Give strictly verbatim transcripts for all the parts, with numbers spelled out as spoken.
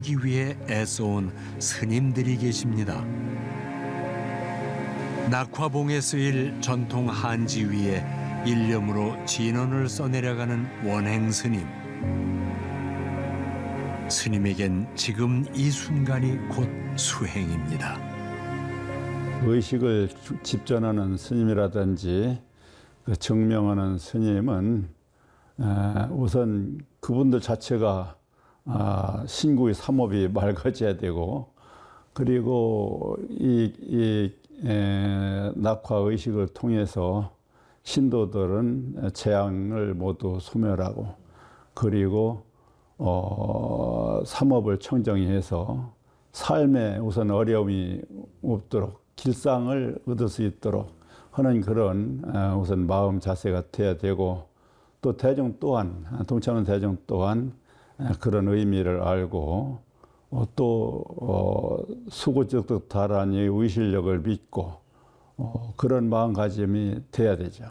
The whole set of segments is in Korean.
기 위해 애써온 스님들이 계십니다. 낙화봉에 쓰일 전통 한지 위에 일념으로 진언을 써내려가는 원행스님. 스님에겐 지금 이 순간이 곧 수행입니다. 의식을 집전하는 스님이라든지 그 증명하는 스님은 우선 그분들 자체가 신구의 삼업이 맑아져야 되고, 그리고 이, 이 낙화 의식을 통해서 신도들은 재앙을 모두 소멸하고, 그리고 어, 삼업을 청정해서 삶에 우선 어려움이 없도록 길상을 얻을 수 있도록 하는 그런 우선 마음 자세가 돼야 되고, 또 대중 또한, 동참하는 대중 또한 그런 의미를 알고 또 어, 수구적득다란의 의실력을 믿고 어, 그런 마음가짐이 돼야 되죠.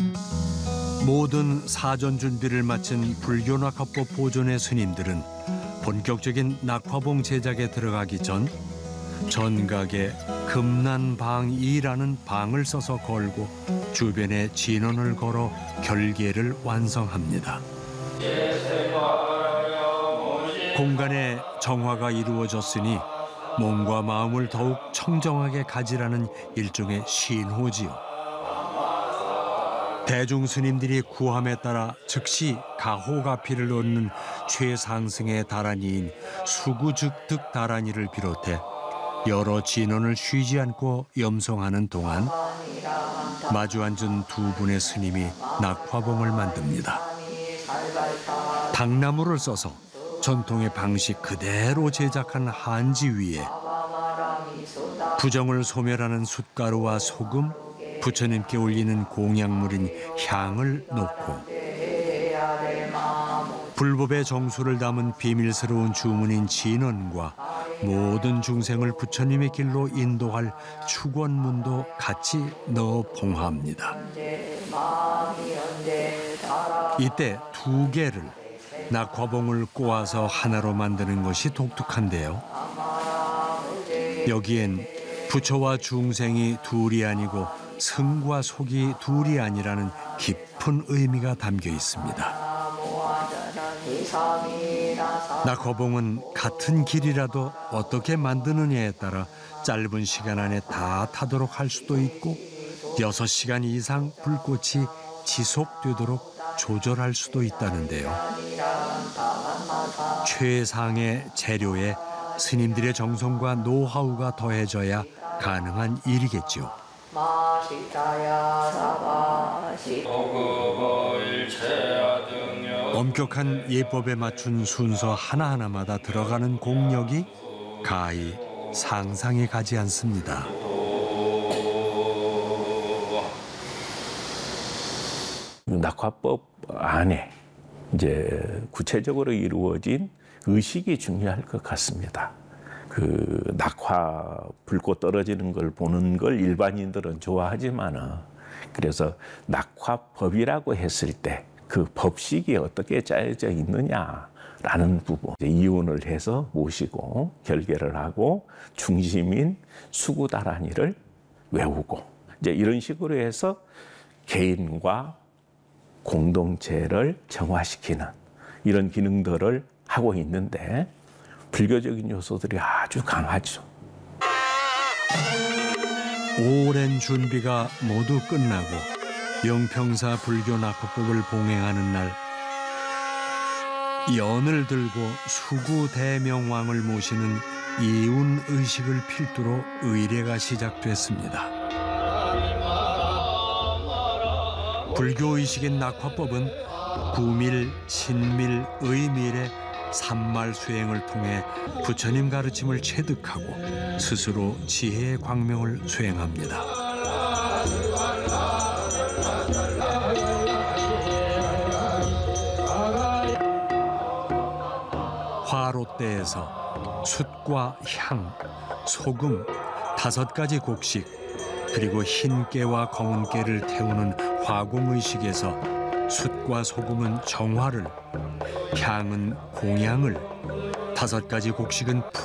모든 사전 준비를 마친 불교 낙화법 보존의 스님들은 본격적인 낙화봉 제작에 들어가기 전 전각에 금난방이라는 방을 써서 걸고 주변에 진원을 걸어 결계를 완성합니다. 공간의 정화가 이루어졌으니 몸과 마음을 더욱 청정하게 가지라는 일종의 신호지요. 대중 스님들이 구함에 따라 즉시 가호가피를 얻는 최상승의 다란이인 수구즉득 다란이를 비롯해 여러 진원을 쉬지 않고 염송하는 동안 마주 앉은 두 분의 스님이 낙화봉을 만듭니다. 당나무를 써서 전통의 방식 그대로 제작한 한지 위에 부정을 소멸하는 숯가루와 소금, 부처님께 올리는 공약물인 향을 놓고 불법의 정수를 담은 비밀스러운 주문인 진언과 모든 중생을 부처님의 길로 인도할 축원문도 같이 넣어 봉합니다. 이때 두 개를 낙화봉을 꼬아서 하나로 만드는 것이 독특한데요. 여기엔 부처와 중생이 둘이 아니고 승과 속이 둘이 아니라는 깊은 의미가 담겨 있습니다. 낙화봉은 같은 길이라도 어떻게 만드느냐에 따라 짧은 시간 안에 다 타도록 할 수도 있고 여섯 시간 이상 불꽃이 지속되도록 조절할 수도 있다는데요. 최상의 재료에 스님들의 정성과 노하우가 더해져야 가능한 일이겠죠. 엄격한 예법에 맞춘 순서 하나하나마다 들어가는 공력이 가히 상상에 가지 않습니다. 낙화법 안에 이제 구체적으로 이루어진 의식이 중요할 것 같습니다. 그 낙화 불꽃 떨어지는 걸 보는 걸 일반인들은 좋아하지만은, 그래서 낙화법이라고 했을 때 그 법식이 어떻게 짜여져 있느냐라는 부분 이혼을 해서 모시고 결계를 하고 중심인 수구다란이를 외우고 이제 이런 식으로 해서 개인과 공동체를 정화시키는 이런 기능들을 하고 있는데 불교적인 요소들이 아주 강하죠. 오랜 준비가 모두 끝나고 영평사 불교 낙화법을 봉행하는 날, 연을 들고 수구 대명왕을 모시는 이운 의식을 필두로 의례가 시작됐습니다. 불교 의식인 낙화법은 구밀, 신밀, 의밀의 삼말 수행을 통해 부처님 가르침을 체득하고 스스로 지혜의 광명을 수행합니다. 화롯대에서 숯과 향, 소금, 다섯 가지 곡식, 그리고 흰 깨와 검은 깨를 태우는 화공의식에서 숯과 소금은 정화를, 향은 공양을, 다섯 가지 곡식은